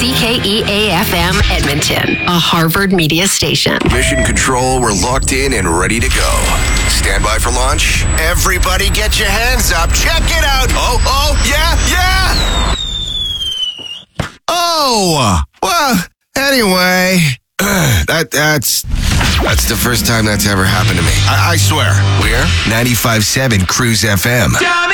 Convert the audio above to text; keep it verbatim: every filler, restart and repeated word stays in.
C K E A F M Edmonton, a Harvard Media station. Mission Control, we're locked in and ready to go. Stand by for launch. Everybody get your hands up. Check it out. Oh, oh, yeah, yeah. Oh, well, anyway, that that's that's the first time that's ever happened to me. I, I swear. We're ninety-five point seven Cruise F M.